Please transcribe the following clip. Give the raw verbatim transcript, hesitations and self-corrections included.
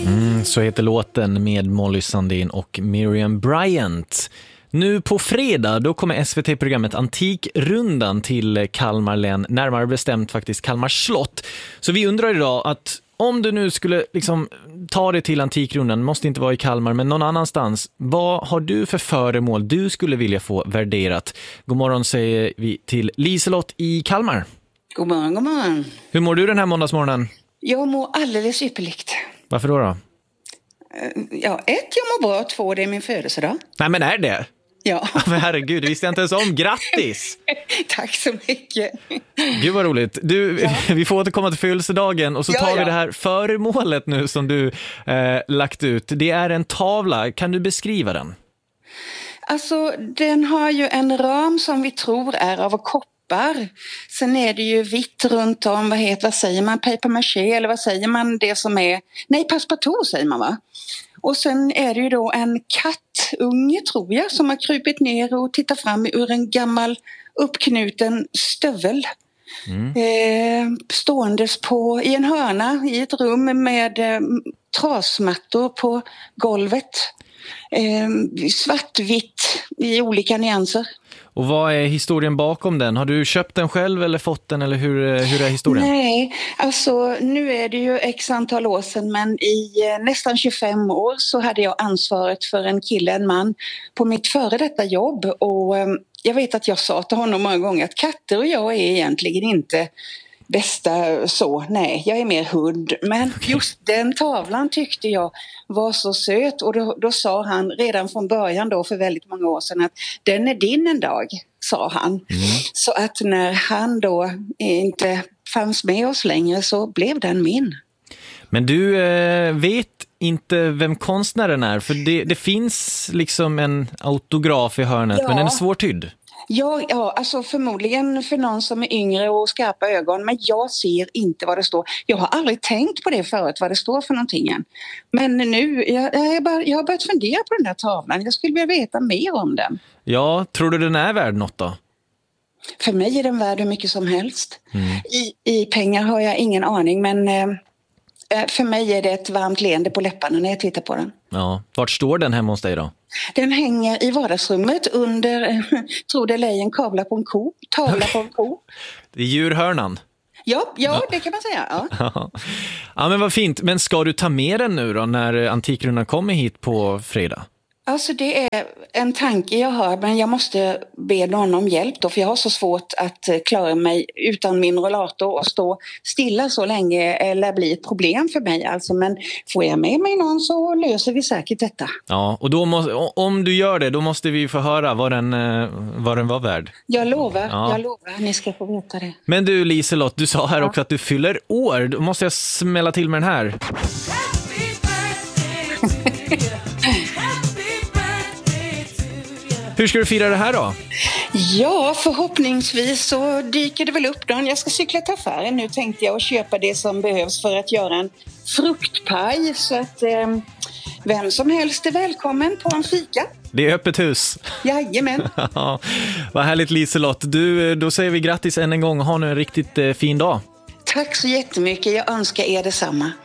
Mm, så heter låten med Molly Sandin och Miriam Bryant. Nu på fredag då kommer S V T-programmet Antikrundan till Kalmar län, närmare bestämt faktiskt Kalmar slott. Så vi undrar idag att om du nu skulle liksom ta dig till Antikrundan, måste inte vara i Kalmar men någon annanstans, vad har du för föremål du skulle vilja få värderat? God morgon säger vi till Liselott i Kalmar. God morgon, god morgon. Hur mår du den här måndagsmorgonen? Jag mår alldeles ypperligt. Varför då då? Ja, ett, jag mår bra. Två, det är min födelsedag. Nej men är det? Ja. Men herregud, det visste jag inte ens om. Grattis! Tack så mycket. Gud vad roligt. Du, ja. Vi får återkomma till födelsedagen och så tar ja, ja. vi det här föremålet nu som du eh, lagt ut. Det är en tavla. Kan du beskriva den? Alltså, den har ju en ram som vi tror är av koppar. Sen är det ju vitt runt om, vad heter, vad säger man? Papier-mâché eller vad säger man? Det som är... Nej, passepartout säger man va? Och sen är det ju då en kattunge tror jag som har krypit ner och tittat fram ur en gammal uppknuten stövel. Mm. Eh, ståendes på, i en hörna i ett rum med eh, trasmattor på golvet. Eh, svartvitt i olika nyanser. Och vad är historien bakom den? Har du köpt den själv eller fått den eller hur, hur är historien? Nej, alltså nu är det ju x antal år sedan men i nästan tjugofem år så hade jag ansvaret för en kille, en man på mitt före detta jobb och eh, jag vet att jag sa till honom många gånger att katter och jag är egentligen inte bästa så, nej, jag är mer hund. Men just den tavlan tyckte jag var så söt och då, då sa han redan från början då för väldigt många år sedan att den är din en dag, sa han. Mm. Så att när han då inte fanns med oss längre så blev den min. Men du eh, vet inte vem konstnären är för det, det finns liksom en autograf i hörnet ja. men den är svårtydd. Ja, ja, alltså förmodligen för någon som är yngre och skarpa ögon, men jag ser inte vad det står. Jag har aldrig tänkt på det förut, vad det står för någonting än. Men nu, jag, jag, bara, jag har börjat fundera på den där tavlan. Jag skulle vilja veta mer om den. Ja, tror du den är värd något då? För mig är den värd hur mycket som helst. Mm. I, I pengar har jag ingen aning, men eh, för mig är det ett varmt leende på läpparna när jag tittar på den. Ja, vart står den hemma hos dig då? Den hänger i vardagsrummet under, tror det lejon kavlar på en ko, tavla på en ko. Det är djurhörnan. Ja, ja, det kan man säga. Ja. Ja, men vad fint. Men ska du ta med den nu då när Antikrundan kommer hit på fredag? Alltså det är en tanke jag har, men jag måste be någon om hjälp då, för jag har så svårt att klara mig utan min rollator och stå stilla så länge eller bli ett problem för mig. Alltså, men får jag med mig någon så löser vi säkert detta. Ja, och då måste, om du gör det, då måste vi få höra vad den, vad den var värd. Jag lovar, ja. jag lovar, ni ska få veta det. Men du Liselott, du sa här ja. också att du fyller år. Då måste jag smälla till med den här. Hur ska du fira det här då? Ja, förhoppningsvis så dyker det väl upp då. Jag ska cykla till affären nu tänkte jag och köpa det som behövs för att göra en fruktpaj. Så att eh, vem som helst är välkommen på en fika. Det är öppet hus. Jajamän. Vad härligt Liselott. Du, då säger vi grattis än en gång. Ha nu en riktigt eh, fin dag. Tack så jättemycket. Jag önskar er detsamma.